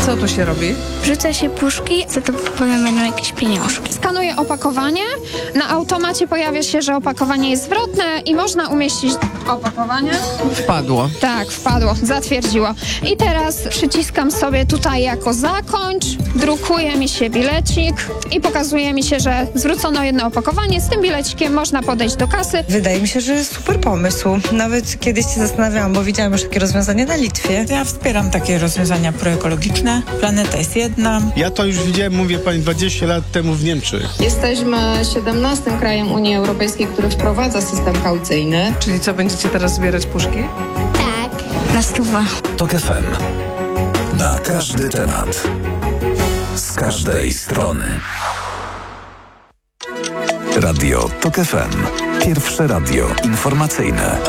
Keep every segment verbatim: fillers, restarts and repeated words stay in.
Co tu się robi? Wrzuca się puszki, za to potem będą jakieś pieniążki. Skanuję opakowanie, na automacie pojawia się, że opakowanie jest zwrotne i można umieścić opakowanie. Wpadło. Tak, wpadło, zatwierdziło. I teraz przyciskam sobie tutaj jako zakończ, drukuje mi się bilecik i pokazuje mi się, że zwrócono jedno opakowanie. Z tym bilecikiem można podejść do kasy. Wydaje mi się, że jest super pomysł. Nawet kiedyś się zastanawiałam, bo widziałam już takie rozwiązanie na Litwie. Ja wspieram takie rozwiązania proekologiczne. Planeta jest jedna. Ja to już widziałem, mówię pani, dwadzieścia lat temu w Niemczech. Jesteśmy siedemnastym krajem Unii Europejskiej, który wprowadza system kaucyjny. Czyli co, będziecie teraz zbierać puszki? Tak. Na stówę. TOK F M. Na każdy temat. Z każdej strony. Radio TOK F M. Pierwsze radio informacyjne.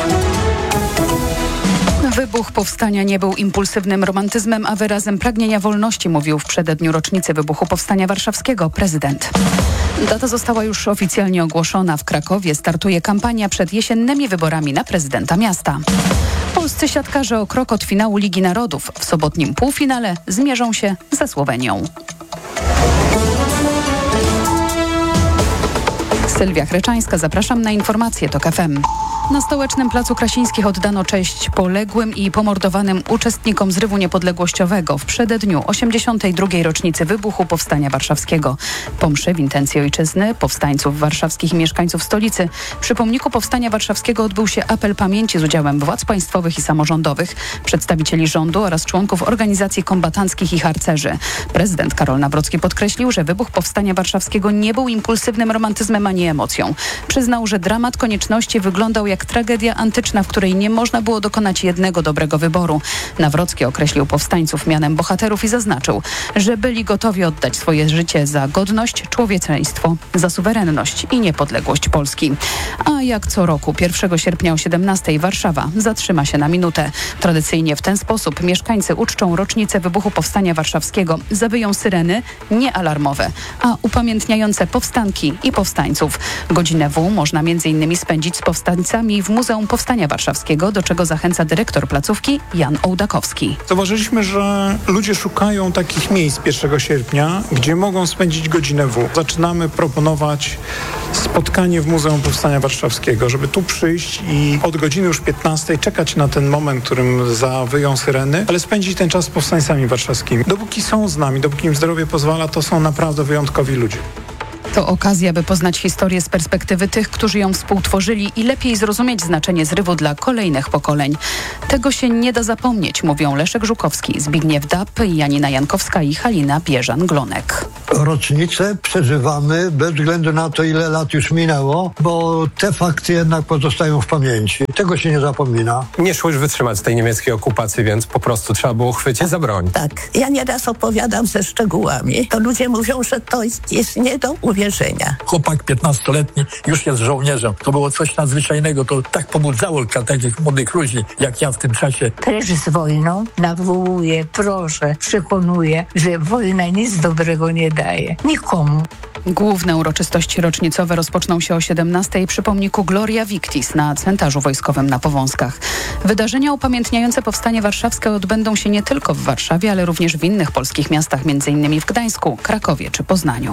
Wybuch powstania nie był impulsywnym romantyzmem, a wyrazem pragnienia wolności, mówił w przededniu rocznicy wybuchu Powstania Warszawskiego prezydent. Data została już oficjalnie ogłoszona. W Krakowie startuje kampania przed jesiennymi wyborami na prezydenta miasta. Polscy siatkarze o krok od finału Ligi Narodów. W sobotnim półfinale zmierzą się ze Słowenią. Sylwia Chryczańska, zapraszam na informacje TOK F M. Na stołecznym placu Krasińskich oddano cześć poległym i pomordowanym uczestnikom zrywu niepodległościowego w przededniu osiemdziesiątej drugiej rocznicy wybuchu Powstania Warszawskiego. Po mszy w intencji ojczyzny, powstańców warszawskich i mieszkańców stolicy przy pomniku Powstania Warszawskiego odbył się apel pamięci z udziałem władz państwowych i samorządowych, przedstawicieli rządu oraz członków organizacji kombatanckich i harcerzy. Prezydent Karol Nawrocki podkreślił, że wybuch Powstania Warszawskiego nie był impulsywnym romantyzmem ani emocją. Przyznał, że dramat konieczności wyglądał jak tragedia antyczna, w której nie można było dokonać jednego dobrego wyboru. Nawrocki określił powstańców mianem bohaterów i zaznaczył, że byli gotowi oddać swoje życie za godność, człowieczeństwo, za suwerenność i niepodległość Polski. A jak co roku, pierwszego sierpnia o siedemnastej Warszawa zatrzyma się na minutę. Tradycyjnie w ten sposób mieszkańcy uczczą rocznicę wybuchu Powstania Warszawskiego. Zawyją syreny niealarmowe, a upamiętniające powstanki i powstańców. Godzinę W można między innymi spędzić z powstańcami w Muzeum Powstania Warszawskiego, do czego zachęca dyrektor placówki Jan Ołdakowski. Zauważyliśmy, że ludzie szukają takich miejsc pierwszego sierpnia, gdzie mogą spędzić godzinę W. Zaczynamy proponować spotkanie w Muzeum Powstania Warszawskiego, żeby tu przyjść i od godziny już piętnastej czekać na ten moment, w którym zawyją syreny, ale spędzić ten czas z powstańcami warszawskimi. Dopóki są z nami, dopóki im zdrowie pozwala, to są naprawdę wyjątkowi ludzie. To okazja, by poznać historię z perspektywy tych, którzy ją współtworzyli i lepiej zrozumieć znaczenie zrywu dla kolejnych pokoleń. Tego się nie da zapomnieć, mówią Leszek Żukowski, Zbigniew Dap, Janina Jankowska i Halina Bieżan-Glonek. Rocznicę przeżywamy bez względu na to, ile lat już minęło, bo te fakty jednak pozostają w pamięci. Tego się nie zapomina. Nie szło już wytrzymać tej niemieckiej okupacji, więc po prostu trzeba było chwycić za broń. Tak, ja nieraz opowiadam ze szczegółami. To ludzie mówią, że to jest, jest nie do uwierzenia. Chłopak piętnastoletni już jest żołnierzem. To było coś nadzwyczajnego. To tak pobudzało takich młodych ludzi, jak ja w tym czasie. Precz z wojną, nawołuję, proszę, przekonuję, że wojna nic dobrego nie daje. Nikomu. Główne uroczystości rocznicowe rozpoczną się o siedemnastej przy pomniku Gloria Victis na cmentarzu wojskowym na Powązkach. Wydarzenia upamiętniające Powstanie Warszawskie odbędą się nie tylko w Warszawie, ale również w innych polskich miastach, między innymi w Gdańsku, Krakowie czy Poznaniu.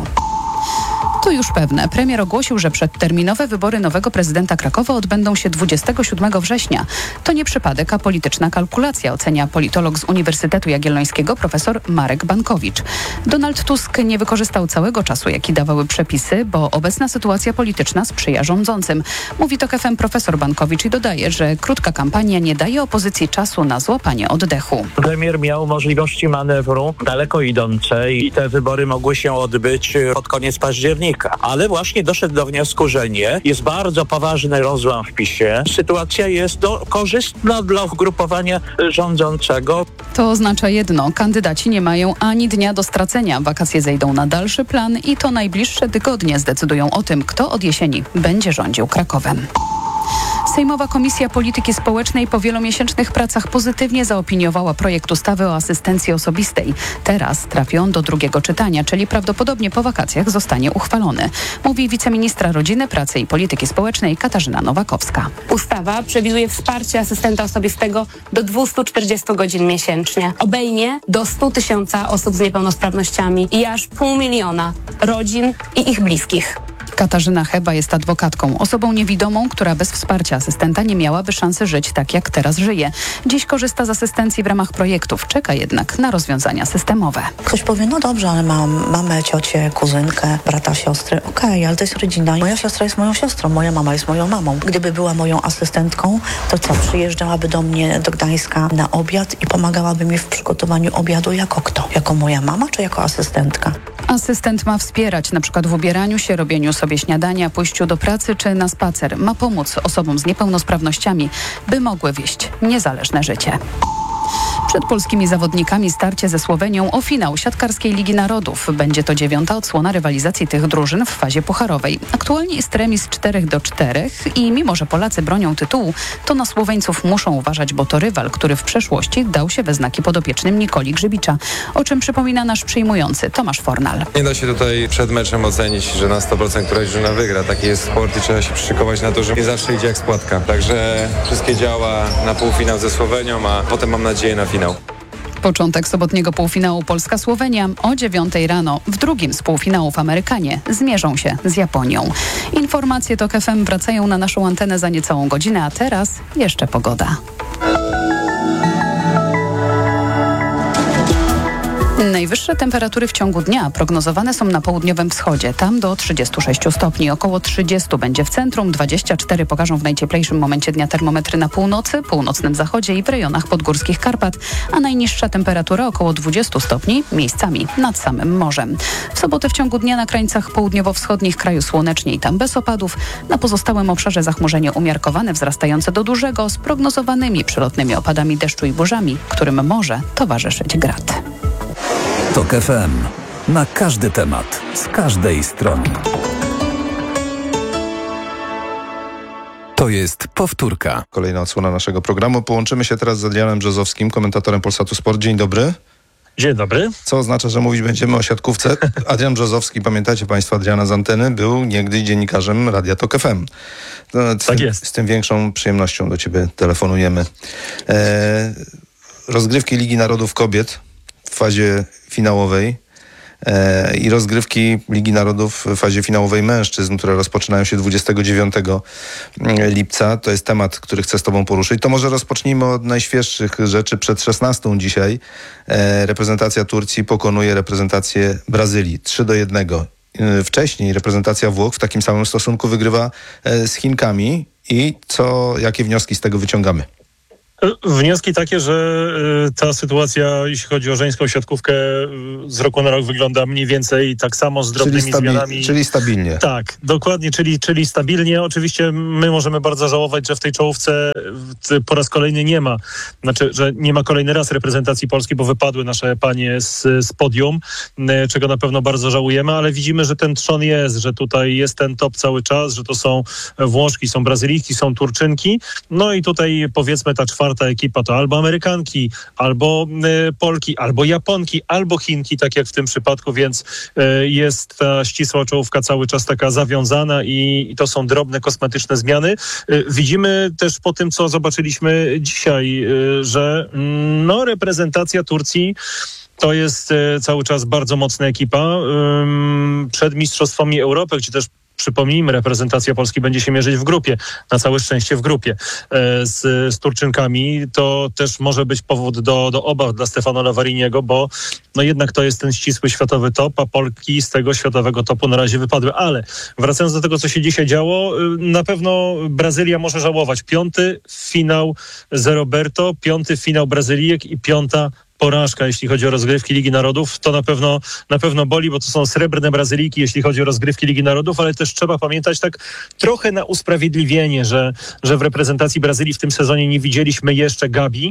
To już pewne. Premier ogłosił, że przedterminowe wybory nowego prezydenta Krakowa odbędą się dwudziestego siódmego września. To nie przypadek, a polityczna kalkulacja, ocenia politolog z Uniwersytetu Jagiellońskiego profesor Marek Bankowicz. Donald Tusk nie wykorzystał całego czasu, jaki dawały przepisy, bo obecna sytuacja polityczna sprzyja rządzącym. Mówi TOK F M profesor Bankowicz i dodaje, że krótka kampania nie daje opozycji czasu na złapanie oddechu. Premier miał możliwości manewru daleko idące i te wybory mogły się odbyć pod koniec października. Ale właśnie doszedł do wniosku, że nie. Jest bardzo poważny rozłam w PiSie. Sytuacja jest do, korzystna dla ugrupowania rządzącego. To oznacza jedno. Kandydaci nie mają ani dnia do stracenia. Wakacje zejdą na dalszy plan i to najbliższe tygodnie zdecydują o tym, kto od jesieni będzie rządził Krakowem. Sejmowa Komisja Polityki Społecznej po wielomiesięcznych pracach pozytywnie zaopiniowała projekt ustawy o asystencji osobistej. Teraz trafi on do drugiego czytania, czyli prawdopodobnie po wakacjach zostanie uchwalony. Mówi wiceministra Rodziny, Pracy i Polityki Społecznej Katarzyna Nowakowska. Ustawa przewiduje wsparcie asystenta osobistego do dwieście czterdzieści godzin miesięcznie. Obejmie do stu tysięcy osób z niepełnosprawnościami i aż pół miliona rodzin i ich bliskich. Katarzyna Heba jest adwokatką, osobą niewidomą, która bez wsparcia asystenta nie miałaby szansy żyć tak, jak teraz żyje. Dziś korzysta z asystencji w ramach projektów, czeka jednak na rozwiązania systemowe. Ktoś powie, no dobrze, ale mam mamę, ciocię, kuzynkę, brata, siostrę. Okej, okay, ale to jest rodzina. Moja siostra jest moją siostrą, moja mama jest moją mamą. Gdyby była moją asystentką, to co, przyjeżdżałaby do mnie do Gdańska na obiad i pomagałaby mi w przygotowaniu obiadu jako kto? Jako moja mama czy jako asystentka? Asystent ma wspierać na przykład w ubieraniu się, robieniu sobie śniadania, pójściu do pracy czy na spacer. Ma pomóc osobom z niepełnosprawnościami, by mogły wieść niezależne życie. Przed polskimi zawodnikami starcie ze Słowenią o finał siatkarskiej Ligi Narodów. Będzie to dziewiąta odsłona rywalizacji tych drużyn w fazie pucharowej. Aktualnie jest remis cztery do czterech i mimo, że Polacy bronią tytułu, to na Słoweńców muszą uważać, bo to rywal, który w przeszłości dał się we znaki podopiecznym Nikoli Grzybicza, o czym przypomina nasz przyjmujący Tomasz Fornal. Nie da się tutaj przed meczem ocenić, że na sto procent któraś drużyna wygra. Taki jest sport i trzeba się przyszykować na to, że nie zawsze idzie jak spłatka. Także wszystkie działa na półfinał ze Słowenią, a potem mam nadzieję na finał. Początek sobotniego półfinału Polska-Słowenia o dziewiątej rano. W drugim z półfinałów Amerykanie zmierzą się z Japonią. Informacje TOK F M wracają na naszą antenę za niecałą godzinę, a teraz jeszcze pogoda. Najwyższe temperatury w ciągu dnia prognozowane są na południowym wschodzie. Tam do trzydziestu sześciu stopni. Około trzydziestu będzie w centrum, dwadzieścia cztery pokażą w najcieplejszym momencie dnia termometry na północy, północnym zachodzie i w rejonach podgórskich Karpat, a najniższa temperatura około dwudziestu stopni, miejscami nad samym morzem. W sobotę w ciągu dnia na krańcach południowo-wschodnich kraju słonecznie, tam bez opadów. Na pozostałym obszarze zachmurzenie umiarkowane, wzrastające do dużego, z prognozowanymi przelotnymi opadami deszczu i burzami, którym może towarzyszyć grad. TOK F M. Na każdy temat, z każdej strony. To jest powtórka. Kolejna odsłona naszego programu. Połączymy się teraz z Adrianem Brzozowskim, komentatorem Polsatu Sport. Dzień dobry. Dzień dobry. Co oznacza, że mówić będziemy o siatkówce. Adrian Brzozowski, pamiętacie Państwo Adriana z anteny, był niegdyś dziennikarzem Radia TOK F M. No, z, tak jest. Z tym większą przyjemnością do Ciebie telefonujemy. E, rozgrywki Ligi Narodów Kobiet w fazie finałowej e, i rozgrywki Ligi Narodów w fazie finałowej mężczyzn, które rozpoczynają się dwudziestego dziewiątego lipca. To jest temat, który chcę z Tobą poruszyć. To może rozpocznijmy od najświeższych rzeczy. Przed szesnastą dzisiaj e, reprezentacja Turcji pokonuje reprezentację Brazylii trzy do jednego. E, wcześniej reprezentacja Włoch w takim samym stosunku wygrywa e, z Chinkami. I co, jakie wnioski z tego wyciągamy? Wnioski takie, że y, ta sytuacja, jeśli chodzi o żeńską siatkówkę, y, z roku na rok wygląda mniej więcej tak samo, z drobnymi czyli stabi- zmianami. Czyli stabilnie. Tak, dokładnie, czyli, czyli stabilnie. Oczywiście my możemy bardzo żałować, że w tej czołówce y, po raz kolejny nie ma, znaczy, że nie ma kolejny raz reprezentacji Polski, bo wypadły nasze panie z, z podium, y, czego na pewno bardzo żałujemy, ale widzimy, że ten trzon jest, że tutaj jest ten top cały czas, że to są Włoszki, są Brazylijki, są Turczynki. No i tutaj powiedzmy ta czwarta Czwarta ekipa to albo Amerykanki, albo y, Polki, albo Japonki, albo Chinki, tak jak w tym przypadku, więc y, jest ta ścisła czołówka cały czas taka zawiązana i, i to są drobne, kosmetyczne zmiany. Y, widzimy też po tym, co zobaczyliśmy dzisiaj, y, że y, no, reprezentacja Turcji to jest y, cały czas bardzo mocna ekipa. Y, przed Mistrzostwami Europy, gdzie też przypomnijmy, reprezentacja Polski będzie się mierzyć w grupie, na całe szczęście w grupie z, z Turczynkami. To też może być powód do, do obaw dla Stefano Lavariniego, bo no jednak to jest ten ścisły światowy top, a Polki z tego światowego topu na razie wypadły. Ale wracając do tego, co się dzisiaj działo, na pewno Brazylia może żałować. Piąty finał z Roberto, piąty finał Brazylijek i piąta porażka, jeśli chodzi o rozgrywki Ligi Narodów. To na pewno, na pewno boli, bo to są srebrne Brazylijki, jeśli chodzi o rozgrywki Ligi Narodów, ale też trzeba pamiętać tak trochę na usprawiedliwienie, że, że w reprezentacji Brazylii w tym sezonie nie widzieliśmy jeszcze Gabi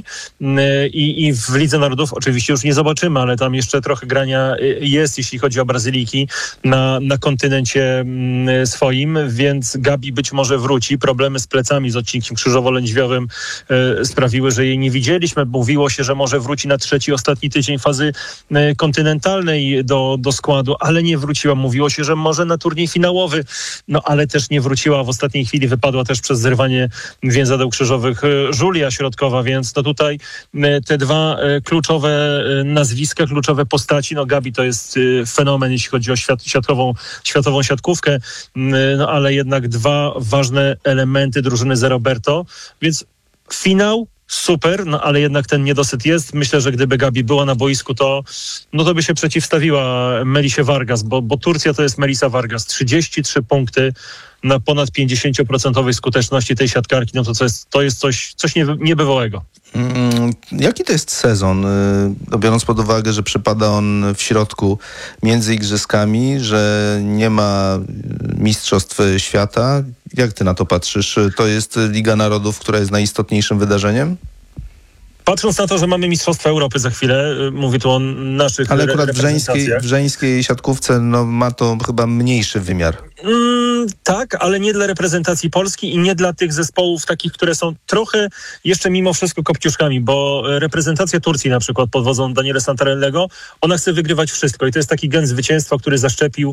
i, i w Lidze Narodów oczywiście już nie zobaczymy, ale tam jeszcze trochę grania jest, jeśli chodzi o Brazylijki na, na kontynencie swoim, więc Gabi być może wróci. Problemy z plecami, z odcinkiem krzyżowo-lędźwiowym e, sprawiły, że jej nie widzieliśmy. Mówiło się, że może wróci na trzeci, ostatni tydzień fazy e, kontynentalnej do, do składu, ale nie wróciła. Mówiło się, że może na turniej finałowy, no ale też nie wróciła. W ostatniej chwili wypadła też przez zerwanie więzadeł krzyżowych e, Julia Środkowa, więc no tutaj e, te dwa e, kluczowe e, nazwiska, kluczowe postaci, no Gabi to jest e, fenomen, jeśli chodzi o świat, światową, światową siatkówkę, e, no ale jednak dwa ważne elementy drużyny za Roberto, więc finał super, no ale jednak ten niedosyt jest. Myślę, że gdyby Gabi była na boisku, to no to by się przeciwstawiła Melisie Vargas, bo, bo Turcja to jest Melisa Vargas. trzydzieści trzy punkty na ponad pięćdziesiąt procent skuteczności tej siatkarki, no to, to jest, to jest coś, coś nie, niebywałego. Mm, jaki to jest sezon, yy, biorąc pod uwagę, że przypada on w środku między igrzyskami, że nie ma mistrzostw świata? Jak ty na to patrzysz? To jest Liga Narodów, która jest najistotniejszym wydarzeniem? Patrząc na to, że mamy Mistrzostwa Europy za chwilę, mówię tu o naszych Ale akurat w reprezentacjach. żeńskiej, w żeńskiej siatkówce no, ma to chyba mniejszy wymiar. Mm, tak, ale nie dla reprezentacji Polski i nie dla tych zespołów takich, które są trochę jeszcze mimo wszystko kopciuszkami, bo reprezentacja Turcji na przykład pod wodzą Daniela Santarellego, ona chce wygrywać wszystko i to jest taki gen zwycięstwa, który zaszczepił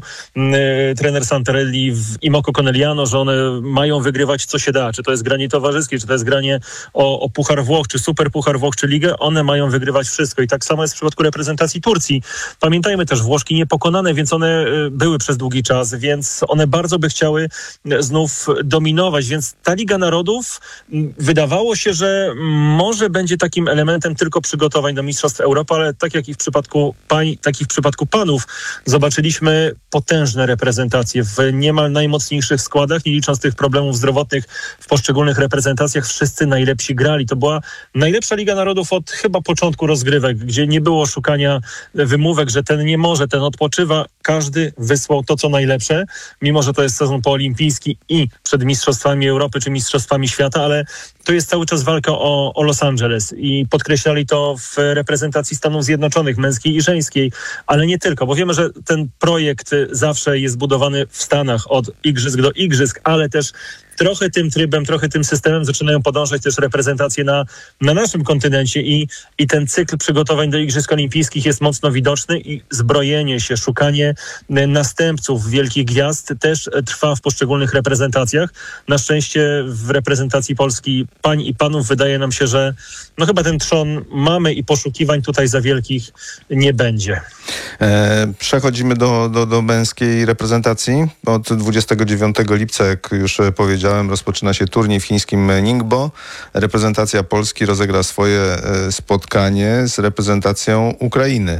y, trener Santarelli w Imoko Conegliano, że one mają wygrywać co się da, czy to jest granie towarzyskie, czy to jest granie o, o Puchar Włoch, czy Super Puchar Włoch, czy Ligę, one mają wygrywać wszystko i tak samo jest w przypadku reprezentacji Turcji. Pamiętajmy też, Włoszki niepokonane, więc one y, były przez długi czas, więc one bardzo by chciały znów dominować, więc ta Liga Narodów wydawało się, że może będzie takim elementem tylko przygotowań do Mistrzostw Europy, ale tak jak i w przypadku pań, tak i w przypadku panów zobaczyliśmy potężne reprezentacje w niemal najmocniejszych składach, nie licząc tych problemów zdrowotnych w poszczególnych reprezentacjach, wszyscy najlepsi grali. To była najlepsza Liga Narodów od chyba początku rozgrywek, gdzie nie było szukania wymówek, że ten nie może, ten odpoczywa. Każdy wysłał to, co najlepsze, mimo że to jest sezon poolimpijski i przed Mistrzostwami Europy czy Mistrzostwami Świata, ale to jest cały czas walka o, o Los Angeles i podkreślali to w reprezentacji Stanów Zjednoczonych, męskiej i żeńskiej, ale nie tylko, bo wiemy, że ten projekt zawsze jest budowany w Stanach od igrzysk do igrzysk, ale też trochę tym trybem, trochę tym systemem zaczynają podążać też reprezentacje na, na naszym kontynencie i, i ten cykl przygotowań do Igrzysk Olimpijskich jest mocno widoczny i zbrojenie się, szukanie następców wielkich gwiazd też trwa w poszczególnych reprezentacjach. Na szczęście w reprezentacji Polski pań i panów wydaje nam się, że no chyba ten trzon mamy i poszukiwań tutaj za wielkich nie będzie. E, przechodzimy do, do, do męskiej reprezentacji. Od dwudziestego dziewiątego lipca, jak już powiedziałem, rozpoczyna się turniej w chińskim Ningbo. Reprezentacja Polski rozegra swoje spotkanie z reprezentacją Ukrainy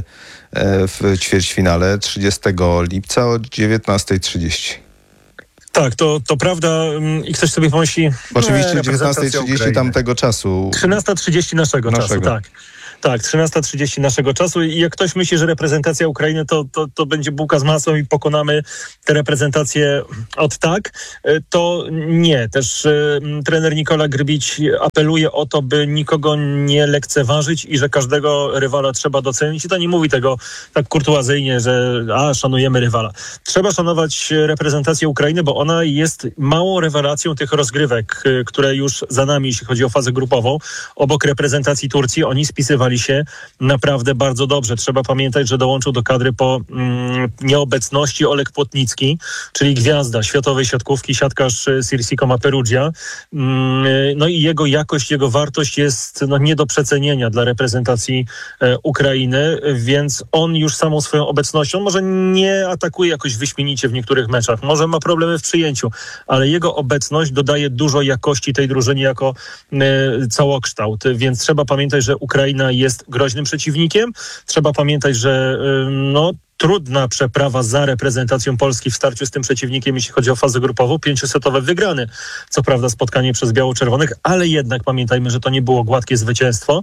w ćwierćfinale trzydziestego lipca o dziewiętnasta trzydzieści. Tak, to, to prawda i ktoś sobie pomyśli... Oczywiście dziewiętnasta trzydzieści tamtego czasu. trzynasta trzydzieści naszego, naszego czasu, tak. Tak, trzynasta trzydzieści naszego czasu i jak ktoś myśli, że reprezentacja Ukrainy to, to, to będzie bułka z masłem i pokonamy tę reprezentację od tak, to nie. Też y, trener Nikola Grbić apeluje o to, by nikogo nie lekceważyć i że każdego rywala trzeba docenić. I to nie mówi tego tak kurtuazyjnie, że a, szanujemy rywala. Trzeba szanować reprezentację Ukrainy, bo ona jest małą rewelacją tych rozgrywek, y, które już za nami, jeśli chodzi o fazę grupową. Obok reprezentacji Turcji oni spisywali się naprawdę bardzo dobrze. Trzeba pamiętać, że dołączył do kadry po mm, nieobecności Oleg Płotnicki, czyli gwiazda światowej siatkówki, siatkarz Sirsi Coma Perugia. Mm, no i jego jakość, jego wartość jest no, nie do przecenienia dla reprezentacji e, Ukrainy, więc on już samą swoją obecnością może nie atakuje jakoś wyśmienicie w niektórych meczach, może ma problemy w przyjęciu, ale jego obecność dodaje dużo jakości tej drużynie jako e, całokształt, więc trzeba pamiętać, że Ukraina jest groźnym przeciwnikiem. Trzeba pamiętać, że no, trudna przeprawa za reprezentacją Polski w starciu z tym przeciwnikiem, jeśli chodzi o fazę grupową, pięciosetowe wygrany. Co prawda spotkanie przez biało-czerwonych, ale jednak pamiętajmy, że to nie było gładkie zwycięstwo.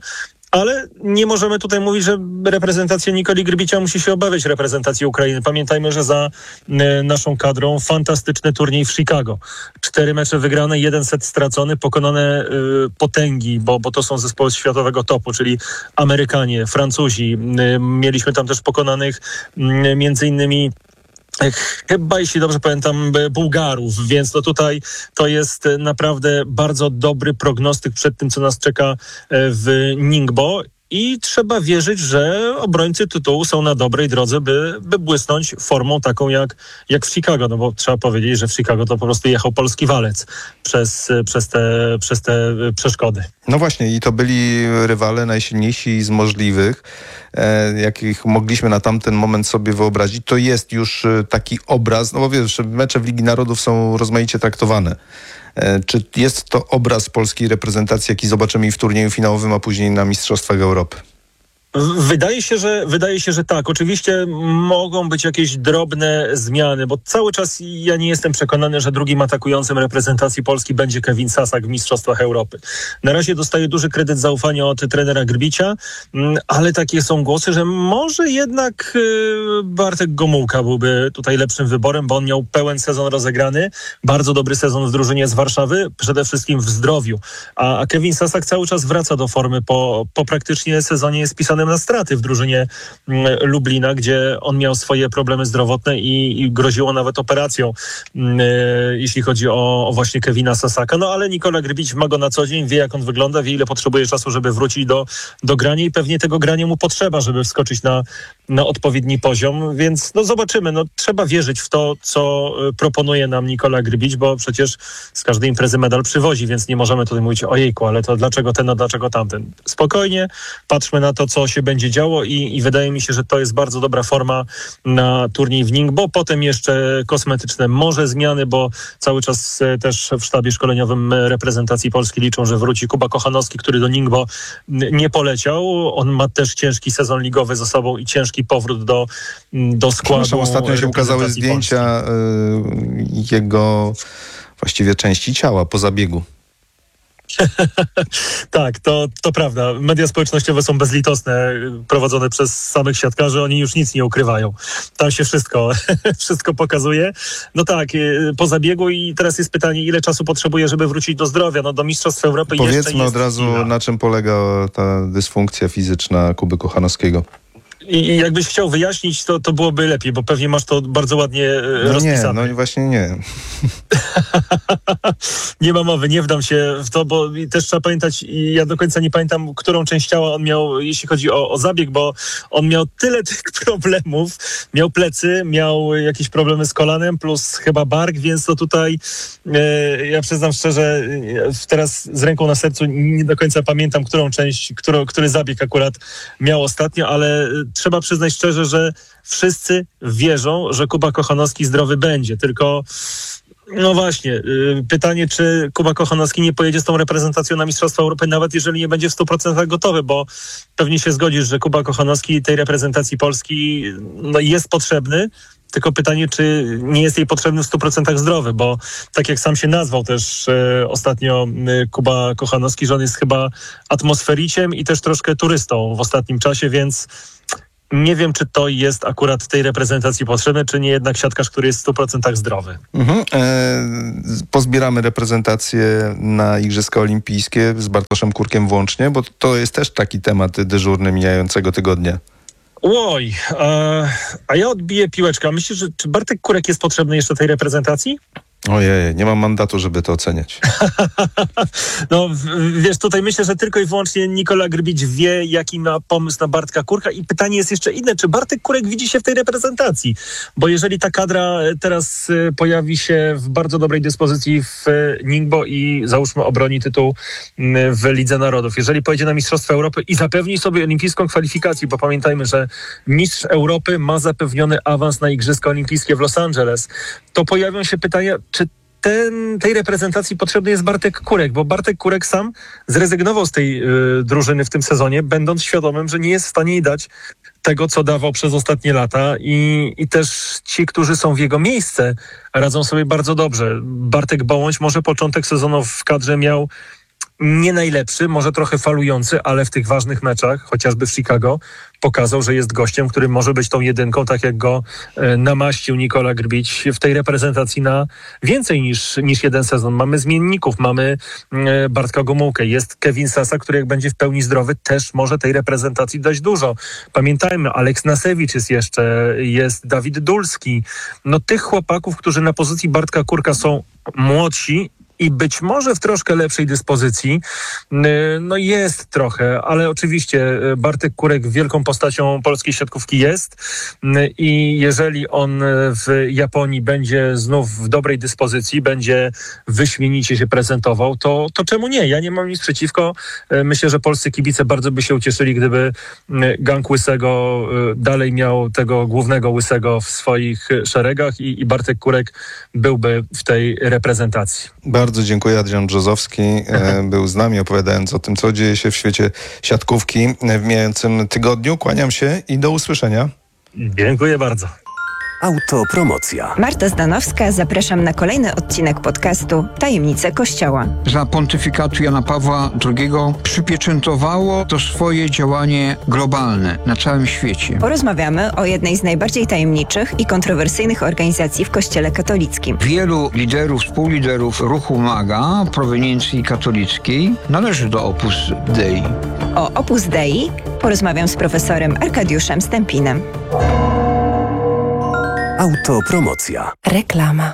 Ale nie możemy tutaj mówić, że reprezentacja Nikoli Grbicia musi się obawiać reprezentacji Ukrainy. Pamiętajmy, że za y, naszą kadrą fantastyczny turniej w Chicago. Cztery mecze wygrane, jeden set stracony, pokonane y, potęgi, bo, bo to są zespoły światowego topu, czyli Amerykanie, Francuzi. Y, mieliśmy tam też pokonanych y, między innymi chyba, jeśli dobrze pamiętam, Bułgarów, więc no tutaj to jest naprawdę bardzo dobry prognostyk przed tym, co nas czeka w Ningbo. I trzeba wierzyć, że obrońcy tytułu są na dobrej drodze, by, by błysnąć formą taką jak, jak w Chicago. No bo trzeba powiedzieć, że w Chicago to po prostu jechał polski walec przez, przez, te, przez te przeszkody. No właśnie, i to byli rywale najsilniejsi z możliwych, e, jakich mogliśmy na tamten moment sobie wyobrazić. To jest już taki obraz, no bo wiesz, mecze w Ligi Narodów są rozmaicie traktowane. Czy jest to obraz polskiej reprezentacji, jaki zobaczymy i w turnieju finałowym, a później na Mistrzostwach Europy? Wydaje się, że wydaje się, że tak. Oczywiście mogą być jakieś drobne zmiany, bo cały czas ja nie jestem przekonany, że drugim atakującym reprezentacji Polski będzie Kevin Sasak w Mistrzostwach Europy. Na razie dostaje duży kredyt zaufania od trenera Grbicia, ale takie są głosy, że może jednak Bartek Gomułka byłby tutaj lepszym wyborem, bo on miał pełen sezon rozegrany, bardzo dobry sezon w drużynie z Warszawy, przede wszystkim w zdrowiu. A, a Kevin Sasak cały czas wraca do formy po, po praktycznie sezonie jest pisany na straty w drużynie Lublina, gdzie on miał swoje problemy zdrowotne i, i groziło nawet operacją, yy, jeśli chodzi o, o właśnie Kevina Sasaka. No ale Nikola Grbić ma go na co dzień, wie jak on wygląda, wie ile potrzebuje czasu, żeby wrócić do, do grania i pewnie tego grania mu potrzeba, żeby wskoczyć na, na odpowiedni poziom, więc no zobaczymy. No, trzeba wierzyć w to, co proponuje nam Nikola Grbić, bo przecież z każdej imprezy medal przywozi, więc nie możemy tutaj mówić ojejku, ale to dlaczego ten, a dlaczego tamten. Spokojnie, patrzmy na to, co się będzie działo i, i wydaje mi się, że to jest bardzo dobra forma na turniej w Ningbo. Potem jeszcze kosmetyczne może zmiany, bo cały czas też w sztabie szkoleniowym reprezentacji Polski liczą, że wróci Kuba Kochanowski, który do Ningbo nie poleciał. On ma też ciężki sezon ligowy za sobą i ciężki powrót do, do składu. Zresztą ostatnio się ukazały zdjęcia y, jego właściwie części ciała po zabiegu. Tak, to, to prawda. Media społecznościowe są bezlitosne, prowadzone przez samych siatkarzy. Oni już nic nie ukrywają. Tam się wszystko, wszystko pokazuje. No tak, po zabiegu i teraz jest pytanie, ile czasu potrzebuje, żeby wrócić do zdrowia. No do Mistrzostw Europy Powiedzmy jeszcze jest od razu, chwila. Na czym polega ta dysfunkcja fizyczna Kuby Kochanowskiego. I jakbyś chciał wyjaśnić, to, to byłoby lepiej, bo pewnie masz to bardzo ładnie no rozpisane. Nie, no właśnie nie. Nie ma mowy, nie wdam się w to, bo też trzeba pamiętać, ja do końca nie pamiętam, którą część ciała on miał, jeśli chodzi o, o zabieg, bo on miał tyle tych problemów, miał plecy, miał jakieś problemy z kolanem, plus chyba bark, więc to tutaj e, ja przyznam szczerze, teraz z ręką na sercu nie do końca pamiętam, którą część, którą, który zabieg akurat miał ostatnio, ale trzeba przyznać szczerze, że wszyscy wierzą, że Kuba Kochanowski zdrowy będzie, tylko no właśnie, yy, pytanie, czy Kuba Kochanowski nie pojedzie z tą reprezentacją na Mistrzostwa Europy, nawet jeżeli nie będzie w stu procentach gotowy, bo pewnie się zgodzisz, że Kuba Kochanowski tej reprezentacji Polski no, jest potrzebny, tylko pytanie, czy nie jest jej potrzebny w stu procentach zdrowy, bo tak jak sam się nazwał też e, ostatnio e, Kuba Kochanowski, że on jest chyba atmosfericiem i też troszkę turystą w ostatnim czasie, więc nie wiem, czy to jest akurat tej reprezentacji potrzebne, czy nie jednak siatkarz, który jest w stu procentach zdrowy. Mhm. E, pozbieramy reprezentację na Igrzyska Olimpijskie z Bartoszem Kurkiem włącznie, bo to jest też taki temat dyżurny mijającego tygodnia. Oj, a, a ja odbiję piłeczkę. Myślisz, że czy Bartek Kurek jest potrzebny jeszcze tej reprezentacji? Ojej, nie mam mandatu, żeby to oceniać. No wiesz, tutaj myślę, że tylko i wyłącznie Nikola Grbić wie, jaki ma pomysł na Bartka Kurka i pytanie jest jeszcze inne, czy Bartek Kurek widzi się w tej reprezentacji? Bo jeżeli ta kadra teraz pojawi się w bardzo dobrej dyspozycji w Ningbo i załóżmy obroni tytuł w Lidze Narodów, jeżeli pojedzie na Mistrzostwa Europy i zapewni sobie olimpijską kwalifikację, bo pamiętajmy, że mistrz Europy ma zapewniony awans na Igrzyska Olimpijskie w Los Angeles, to pojawią się pytania, czy ten, tej reprezentacji potrzebny jest Bartek Kurek, bo Bartek Kurek sam zrezygnował z tej y, drużyny w tym sezonie, będąc świadomym, że nie jest w stanie jej dać tego, co dawał przez ostatnie lata i, i też ci, którzy są w jego miejsce, radzą sobie bardzo dobrze. Bartek Bołądź może początek sezonu w kadrze miał nie najlepszy, może trochę falujący, ale w tych ważnych meczach, chociażby w Chicago, pokazał, że jest gościem, który może być tą jedynką, tak jak go e, namaścił Nikola Grbić w tej reprezentacji na więcej niż, niż jeden sezon. Mamy zmienników, mamy e, Bartka Gomułkę, jest Kevin Sasa, który jak będzie w pełni zdrowy, też może tej reprezentacji dać dużo. Pamiętajmy, Aleks Nasewicz jest jeszcze, jest Dawid Dulski. No tych chłopaków, którzy na pozycji Bartka Kurka są młodsi i być może w troszkę lepszej dyspozycji. No jest trochę, ale oczywiście Bartek Kurek wielką postacią polskiej siatkówki jest i jeżeli on w Japonii będzie znów w dobrej dyspozycji, będzie wyśmienicie się prezentował, to, to czemu nie? Ja nie mam nic przeciwko. Myślę, że polscy kibice bardzo by się ucieszyli, gdyby gang Łysego dalej miał tego głównego Łysego w swoich szeregach i, i Bartek Kurek byłby w tej reprezentacji. Bardzo dziękuję. Adrian Brzozowski e, był z nami, opowiadając o tym, co dzieje się w świecie siatkówki w mijającym tygodniu. Kłaniam się i do usłyszenia. Dziękuję bardzo. Autopromocja. Marta Zdanowska, zapraszam na kolejny odcinek podcastu Tajemnice Kościoła. Za pontyfikatu Jana Pawła drugiego przypieczętowało to swoje działanie globalne na całym świecie. Porozmawiamy o jednej z najbardziej tajemniczych i kontrowersyjnych organizacji w Kościele katolickim. Wielu liderów, współliderów ruchu MAGA proweniencji katolickiej należy do Opus Dei. O Opus Dei porozmawiam z profesorem Arkadiuszem Stępinem. Autopromocja. Reklama.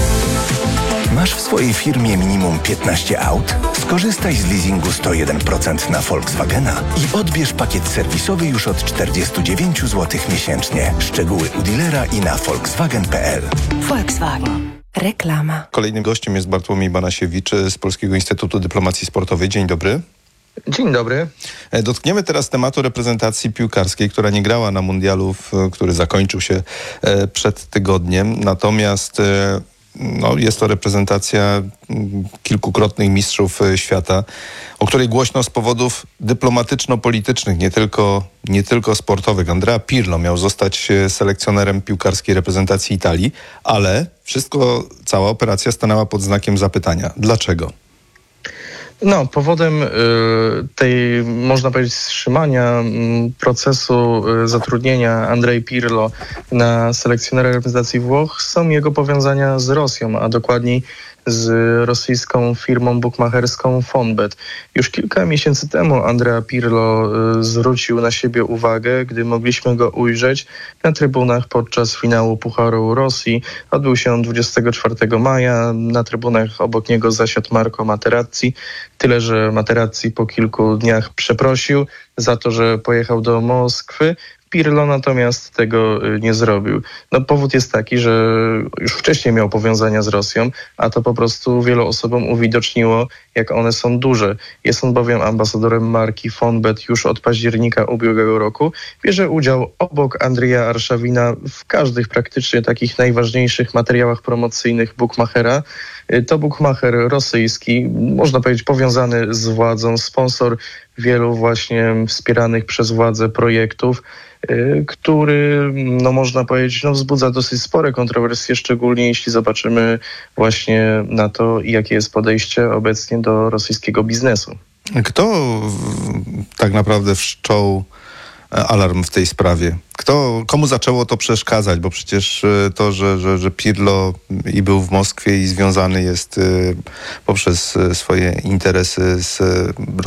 Masz w swojej firmie minimum piętnaście aut? Skorzystaj z leasingu sto jeden procent na Volkswagena i odbierz pakiet serwisowy już od czterdzieści dziewięć złotych miesięcznie. Szczegóły u dealera i na volkswagen kropka p l. Volkswagen. Reklama. Kolejnym gościem jest Bartłomiej Banasiewicz z Polskiego Instytutu Dyplomacji Sportowej. Dzień dobry. Dzień dobry. Dotkniemy teraz tematu reprezentacji piłkarskiej, która nie grała na mundialu, który zakończył się przed tygodniem. Natomiast no, jest to reprezentacja kilkukrotnych mistrzów świata, o której głośno z powodów dyplomatyczno-politycznych, nie tylko, nie tylko sportowych. Andrea Pirlo miał zostać selekcjonerem piłkarskiej reprezentacji Italii, ale wszystko, cała operacja stanęła pod znakiem zapytania. Dlaczego? No, powodem y, tej, można powiedzieć, wstrzymania y, procesu y, zatrudnienia Andrei Pirlo na selekcjonera reprezentacji Włoch są jego powiązania z Rosją, a dokładniej z rosyjską firmą bukmacherską Fonbet. Już kilka miesięcy temu Andrea Pirlo y, zwrócił na siebie uwagę, gdy mogliśmy go ujrzeć na trybunach podczas finału Pucharu Rosji. Odbył się on dwudziestego czwartego maja. Na trybunach obok niego zasiadł Marco Materazzi. Tyle, że Materazzi po kilku dniach przeprosił za to, że pojechał do Moskwy. Pirlo natomiast tego nie zrobił. No, powód jest taki, że już wcześniej miał powiązania z Rosją, a to po prostu wielu osobom uwidoczniło, jak one są duże. Jest on bowiem ambasadorem marki Fonbet już od października ubiegłego roku. Bierze udział obok Andrija Arszawina w każdych praktycznie takich najważniejszych materiałach promocyjnych bukmachera. To bukmacher rosyjski, można powiedzieć powiązany z władzą, sponsor wielu właśnie wspieranych przez władzę projektów, który, no można powiedzieć, no wzbudza dosyć spore kontrowersje, szczególnie jeśli zobaczymy właśnie na to, jakie jest podejście obecnie do rosyjskiego biznesu. Kto tak naprawdę wszczął alarm w tej sprawie? Kto, komu zaczęło to przeszkadzać? Bo przecież to, że, że, że Pirlo i był w Moskwie i związany jest poprzez swoje interesy z